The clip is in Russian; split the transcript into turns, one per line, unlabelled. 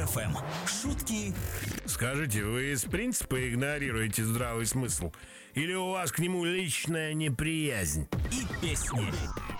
Юмор ФМ. Шутки
Скажите, вы из принципа игнорируете здравый смысл? Или у вас к нему личная неприязнь?
и песни.